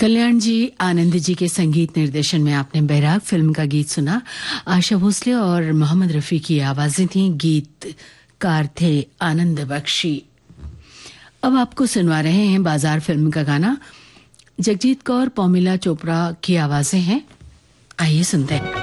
कल्याण जी आनंद जी के संगीत निर्देशन में आपने बैराग फिल्म का गीत सुना। आशा भोसले और मोहम्मद रफी की आवाजें थीं। गीतकार थे आनंद बख्शी। अब आपको सुनवा रहे हैं बाजार फिल्म का गाना। जगजीत कौर, पौमिला चोपड़ा की आवाजें हैं। आइए सुनते हैं।